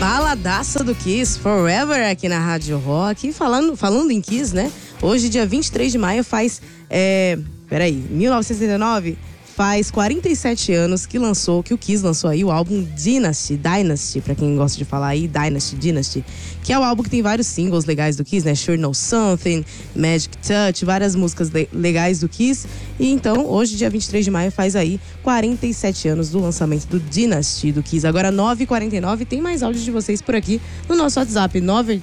Baladaça do Kiss, Forever, aqui na Rádio Rock. E falando em Kiss, né? Hoje, dia 23 de maio, faz... 1969... Faz 47 anos que o Kiss lançou aí o álbum Dynasty, pra quem gosta de falar aí, Dynasty, que é o álbum que tem vários singles legais do Kiss, né? Sure Know Something, Magic Touch, várias músicas legais do Kiss. E então, hoje, dia 23 de maio, faz aí 47 anos do lançamento do Dynasty do Kiss. Agora, 9h49, tem mais áudios de vocês por aqui no nosso WhatsApp,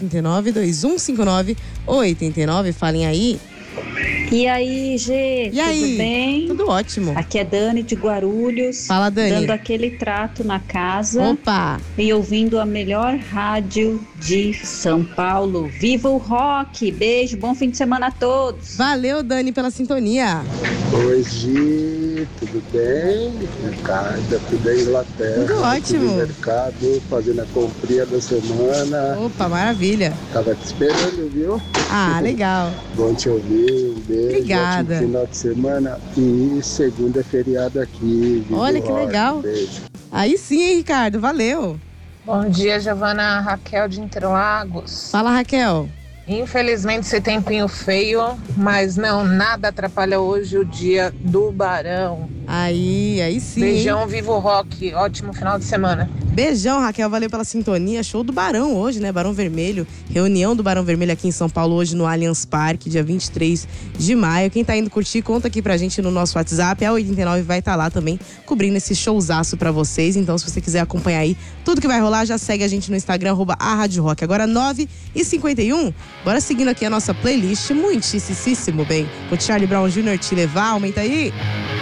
989-2159-89. Falem aí. E aí, Gê? Tudo bem? Tudo ótimo. Aqui é Dani de Guarulhos. Fala, Dani. Dando aquele trato na casa. Opa! E ouvindo a melhor rádio de São Paulo. Viva o rock! Beijo, bom fim de semana a todos. Valeu, Dani, pela sintonia. Oi, Gi, tudo bem? Ricardo, aqui da Inglaterra. Tudo ótimo. No mercado, fazendo a comprinha da semana. Opa, maravilha. Tava te esperando, viu? Ah, legal. Bom te ouvir, um beijo. Obrigada. Ótimo final de semana e segunda é feriado aqui. Viva Olha que rock. legal. Beijo. Aí sim, hein, Ricardo, valeu. Bom dia, Giovana. Raquel de Interlagos. Fala, Raquel. Infelizmente esse tempinho feio, mas não, nada atrapalha hoje o dia do Barão. Aí sim. Beijão, vivo rock, ótimo final de semana. Beijão, Raquel, valeu pela sintonia. Show do Barão hoje, né? Barão Vermelho. Reunião do Barão Vermelho aqui em São Paulo hoje no Allianz Parque, dia 23 de maio. Quem tá indo curtir, conta aqui pra gente no nosso WhatsApp. A 89 vai estar lá também, cobrindo esse showzaço pra vocês. Então, se você quiser acompanhar aí tudo que vai rolar, já segue a gente no Instagram, @aRádioRock. Agora, 9h51, bora seguindo aqui a nossa playlist. Muitíssimo bem. O Charlie Brown Jr. te levar, aumenta aí.